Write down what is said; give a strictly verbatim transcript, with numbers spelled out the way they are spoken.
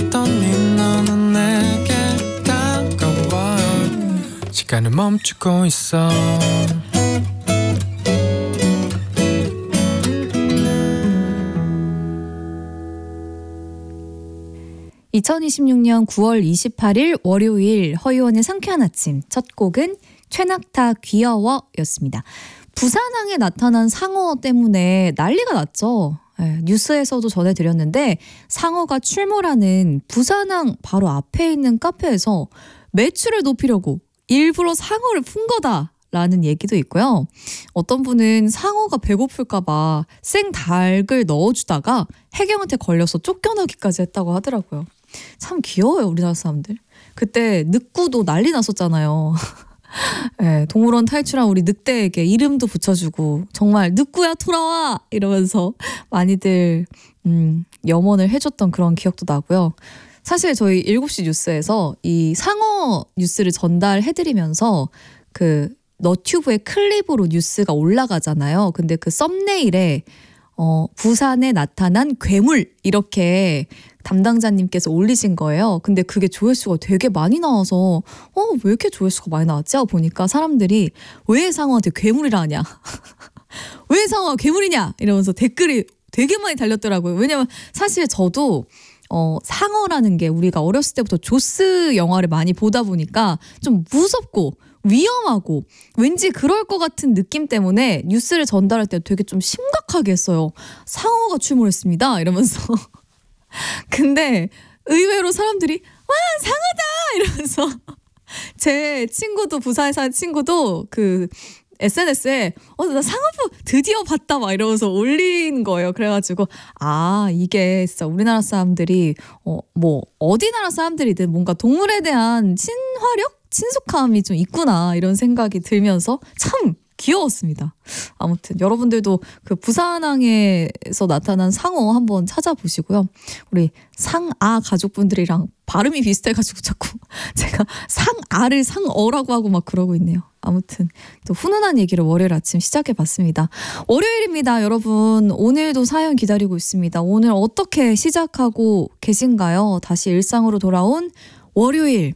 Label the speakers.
Speaker 1: 몰랐더니 너는 내게 다가와 시간을 멈추고 있어.
Speaker 2: 이천이십육년 구월 이십팔일 월요일 허이원의 상쾌한 아침 첫 곡은 최낙타 귀여워 였습니다. 부산항에 나타난 상어 때문에 난리가 났죠. 네, 뉴스에서도 전해드렸는데 상어가 출몰하는 부산항 바로 앞에 있는 카페에서 매출을 높이려고 일부러 상어를 푼 거다라는 얘기도 있고요. 어떤 분은 상어가 배고플까봐 생닭을 넣어주다가 해경한테 걸려서 쫓겨나기까지 했다고 하더라고요. 참 귀여워요, 우리나라 사람들. 그때 늑구도 난리 났었잖아요. 네, 동물원 탈출한 우리 늑대에게 이름도 붙여주고 정말 늑구야 돌아와 이러면서 많이들 음, 염원을 해줬던 그런 기억도 나고요. 사실 저희 일곱 시 뉴스에서 이 상어 뉴스를 전달해드리면서 그 너튜브에 클립으로 뉴스가 올라가잖아요. 근데 그 썸네일에 어, 부산에 나타난 괴물 이렇게 담당자님께서 올리신 거예요. 근데 그게 조회수가 되게 많이 나와서 어, 왜 이렇게 조회수가 많이 나왔지? 하고 보니까 사람들이 왜 상어한테 괴물이라 하냐? 왜 상어가 괴물이냐? 이러면서 댓글이 되게 많이 달렸더라고요. 왜냐면 사실 저도 어, 상어라는 게 우리가 어렸을 때부터 조스 영화를 많이 보다 보니까 좀 무섭고 위험하고 왠지 그럴 것 같은 느낌 때문에 뉴스를 전달할 때 되게 좀 심각하게 했어요. 상어가 출몰했습니다 이러면서. 근데 의외로 사람들이 와 상어다 이러면서 제 친구도 부산에 사는 친구도 그 에스엔에스에 어, 나 상어부 드디어 봤다 막 이러면서 올린 거예요. 그래가지고 아 이게 진짜 우리나라 사람들이 어, 뭐 어디 나라 사람들이든 뭔가 동물에 대한 친화력? 친숙함이 좀 있구나 이런 생각이 들면서 참 귀여웠습니다. 아무튼 여러분들도 그 부산항에서 나타난 상어 한번 찾아보시고요. 우리 상아 가족분들이랑 발음이 비슷해가지고 자꾸 제가 상아를 상어라고 하고 막 그러고 있네요. 아무튼 또 훈훈한 얘기를 월요일 아침 시작해봤습니다. 월요일입니다. 여러분 오늘도 사연 기다리고 있습니다. 오늘 어떻게 시작하고 계신가요? 다시 일상으로 돌아온 월요일